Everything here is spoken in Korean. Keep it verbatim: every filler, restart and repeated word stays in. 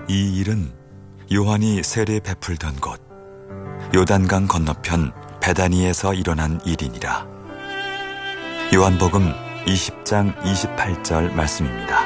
이 일은 요한이 세례 베풀던 곳 요단강 건너편 베다니에서 일어난 일이니라. 요한복음 이십 장 이십팔 절 말씀입니다.